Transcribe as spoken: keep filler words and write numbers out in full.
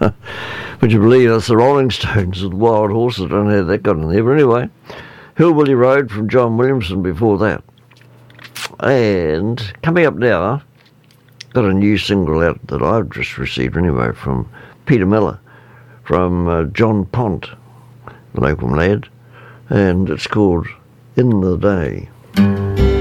Would you believe that's the Rolling Stones and the Wild Horses? I don't know how that got in there, but anyway. Hillbilly Road from John Williamson before that. And coming up now, got a new single out that I've just received anyway from Peter Miller, from uh, John Pont, the local lad, and it's called In the Day.